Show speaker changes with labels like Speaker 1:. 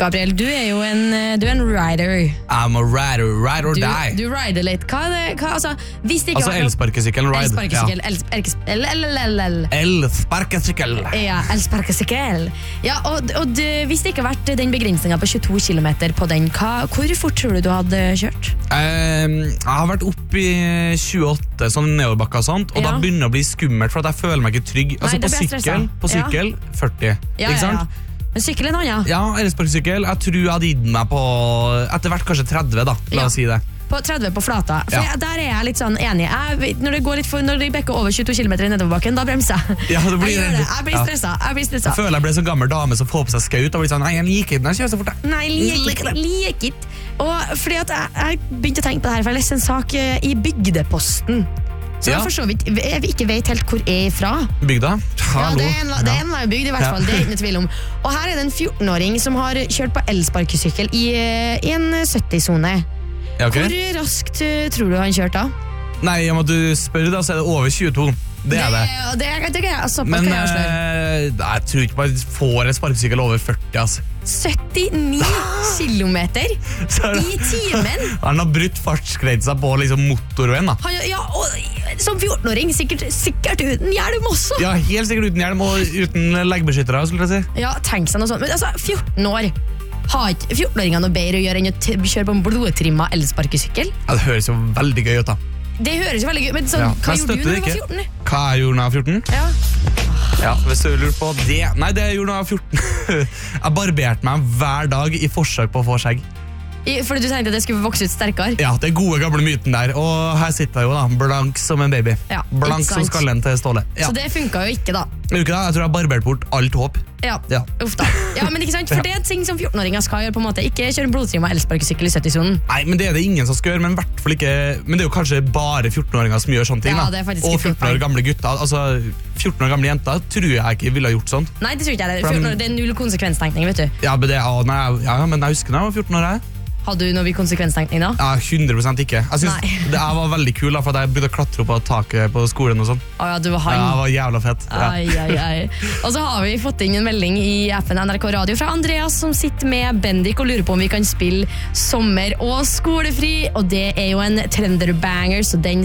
Speaker 1: Gabriel, du er jo en rider.
Speaker 2: I'm a rider, ride or die.
Speaker 1: Du rider litt. Hva er det? Altså, hvis det ikke
Speaker 2: Altså elsparkesykkel ride. Elsparkesykkel.
Speaker 1: Ja, elsparkesykkel. Ja, og hvis det ikke har vært den begrensningen på 22 kilometer på den, hvor fort tror du hadde kjørt?
Speaker 2: Jeg har vært opp i 28 sånn nedoverbakka og sånt, og da begynner det å bli skummelt, for at jeg føler meg ikke trygg. Altså på sykkel 40, ikke sant?
Speaker 1: Ja. Men sykkel er noe, ja.
Speaker 2: Ja, elsparkesykkel. Jeg tror jeg hadde gitt meg på etter hvert kanskje 30 da, la oss si det.
Speaker 1: På 30 på flata. For der er jeg litt sånn enig. Når det bekker over 22 kilometer i nedoverbakken, da bremser jeg.
Speaker 2: Ja, det blir
Speaker 1: jeg blir stresset.
Speaker 2: Jeg føler jeg ble sånn gammel dame som får på seg skaut og blir sånn, nei, jeg liker ikke når jeg kjører så fort.
Speaker 1: Nei, liker ikke. Og fordi at jeg begynte å tenke på det her, for jeg leste en sak i Bygdeposten. Så jeg for så vidt ikke vet helt hvor jeg er fra.
Speaker 2: Bygda?
Speaker 1: Hallo. Ja, det er en bygd i hvert fall, det er ikke noe tvil om. Og her er det en 14-åring som har kjørt på elsparkesykkel i en 70-zone.
Speaker 2: Ja, okay.
Speaker 1: Hvor raskt tror du han kjørte da?
Speaker 2: Nei, om du spør da, så er det over 22. Det er det. Men jeg tror ikke man får en sparkesykkel over 40, altså.
Speaker 1: 79 kilometer i timen.
Speaker 2: Han har brutt fartsgrensa på liksom motorveien da.
Speaker 1: Og som 14-åring sikkert uten hjelm også.
Speaker 2: Ja, helt sikkert uten hjelm og uten leggbeskyttere, skulle jeg si.
Speaker 1: Ja, tenk seg noe sånt. Men altså, 14 år har ikke 14-åringene noe bedre å gjøre enn å kjøre på en blodtrimma elsparkesykkel?
Speaker 2: Ja, det høres jo veldig gøy ut da.
Speaker 1: Det høres jo veldig gøy, men sånn, hva gjorde du når du var 14?
Speaker 2: Hva jeg gjorde når jeg var 14? Ja, hvis du lurer på det. Nei, det jeg gjorde når jeg var 14. Jeg barberte meg hver dag i forsøk på å få skjegg.
Speaker 1: Fordi du tenkte at det skulle vokse ut sterkere?
Speaker 2: Ja, det er gode gamle myten der. Og her sitter jeg jo da, blank som en baby.
Speaker 1: Ja,
Speaker 2: blank som skallen til Ståle. Ja.
Speaker 1: Så det funket jo ikke da?
Speaker 2: Jeg tror jeg barberte bort alt håp.
Speaker 1: Ja, uff da. Ja, men ikke sant, for det er ting som 14-åringer skal gjøre på en måte. Ikke kjøre en blodtrimma elsparkesykkel i 70-sonen.
Speaker 2: Nei, men det er det ingen som skal gjøre, men i hvert fall ikke. Men det er jo kanskje bare 14-åringer som gjør sånne ting da.
Speaker 1: Ja, det er faktisk
Speaker 2: og 14 år gamle gutter, altså 14 år gamle jenter tror jeg ikke ville ha gjort sånt.
Speaker 1: Nei, det tror ikke jeg. 14 år, det er null konsekvenstenkning, vet du.
Speaker 2: Ja, men jeg husker da jeg var 14 år her.
Speaker 1: Hadde du noe konsekvenstenkning da?
Speaker 2: Ja, 100% ikke. Jeg synes jeg var veldig kul da, for jeg begynte å klatre opp på taket på skolen og sånn.
Speaker 1: Ja, du var han.
Speaker 2: Ja, det var jævla fett.
Speaker 1: Ai. Og så har vi fått inn en melding i appen NRK Radio fra Andreas som sitter med Bendik og lurer på om vi kan spille Sommer og skolefri, og det er jo en trønderbanger, så den